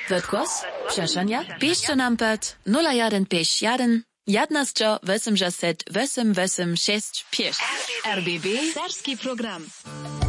Wytkos? Przeszania? Piszcie nam pod 0151 11 80 886 5. RBB Serski program.